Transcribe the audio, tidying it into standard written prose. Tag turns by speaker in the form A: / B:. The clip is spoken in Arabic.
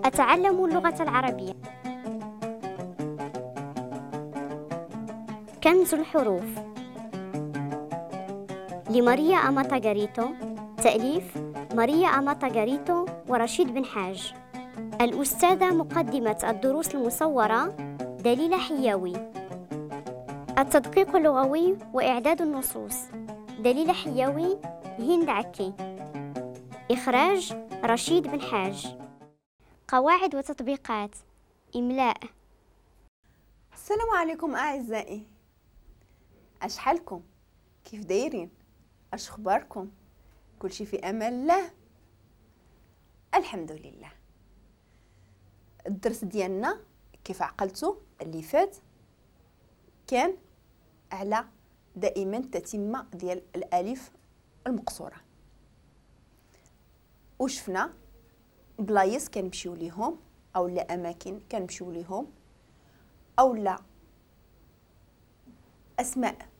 A: أتعلم اللغة العربية. كنز الحروف لماريا أماتا غاريتو، تأليف ماريا أماتا غاريتو ورشيد بن حاج. الأستاذة مقدمة الدروس المصورة دليلة حياوي. التدقيق اللغوي وإعداد النصوص دليلة حياوي، هند عكي. إخراج رشيد بن حاج. قواعد وتطبيقات إملاء.
B: السلام عليكم أعزائي، أش حالكم؟ كيف دايرين؟ أش أخباركم؟ كل شي في أمان الله؟ الحمد لله. الدرس ديالنا كيف عقلتوا اللي فات كان على دائما تتمة ديال الألف المقصورة، وشفنا بلايص كنمشيو ليهم أو لا أماكن كنمشيو ليهم أو لا أسماء